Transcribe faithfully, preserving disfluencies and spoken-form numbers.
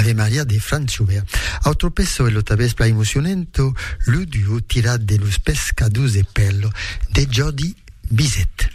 Ave Maria de Franz Schubert. Otro peso el otra vez emocionante, L'Udio tira de los pescados de pelo de Jordi Bizet.